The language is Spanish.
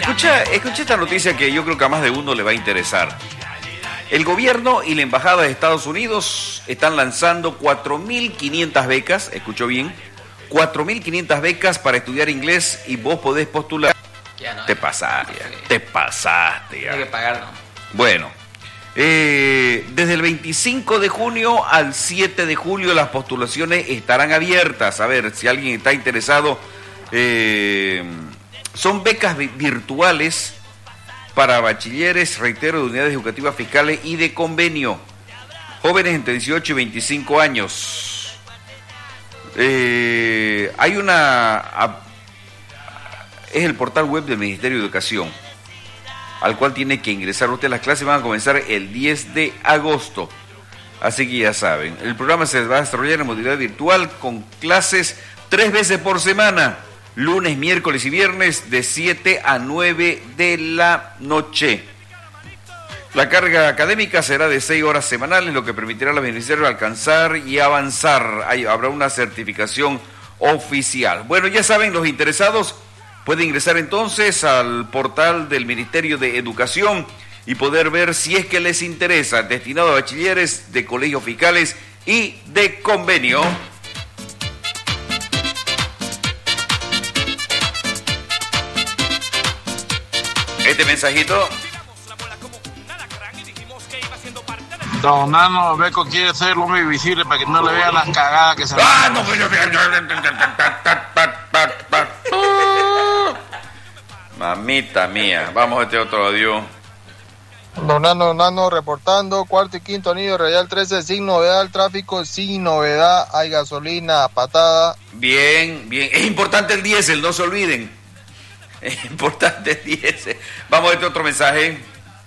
Escucha esta noticia que yo creo que a más de uno le va a interesar. El gobierno y la embajada de Estados Unidos están lanzando 4.500 becas, escuchó bien, 4.500 becas para estudiar inglés y vos podés postular. Ya no. Te pasaste, te pasaste. Ya. Hay que pagar, ¿no? Bueno, desde el 25 de junio al 7 de julio las postulaciones estarán abiertas. A ver, si alguien está interesado, son becas virtuales para bachilleres, reitero, de unidades educativas fiscales y de convenio. Jóvenes entre 18 y 25 años. Hay una... Es el portal web del Ministerio de Educación, al cual tiene que ingresar usted. Las clases van a comenzar el 10 de agosto. Así que ya saben, el programa se va a desarrollar en modalidad virtual con clases 3 veces por semana. Lunes, miércoles y viernes de 7 a 9 de la noche. La carga académica será de 6 horas semanales, lo que permitirá a los beneficiarios alcanzar y avanzar. Habrá una certificación oficial. Bueno, ya saben, los interesados pueden ingresar entonces al portal del Ministerio de Educación y poder ver si es que les interesa, destinado a bachilleres de colegios fiscales y de convenio. Este mensajito. Don Nano Beco quiere ser lo muy visible para que no le vean las cagadas que se ¡Ah, no! Mamita mía, vamos a este otro audio. Don Nano reportando, cuarto y quinto anillo, radial 13, sin novedad, el tráfico sin novedad, hay gasolina patada. Bien, bien, es importante el diésel, no se olviden. Es importante el diésel. Vamos a este otro mensaje.